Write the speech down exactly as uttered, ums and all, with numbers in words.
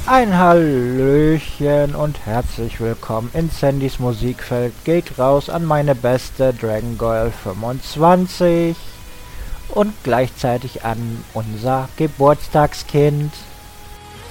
Ein Hallöchen und herzlich willkommen in Sandys Musikfeld. Geht raus an meine beste Dragon Girl fünfundzwanzig und gleichzeitig an unser Geburtstagskind.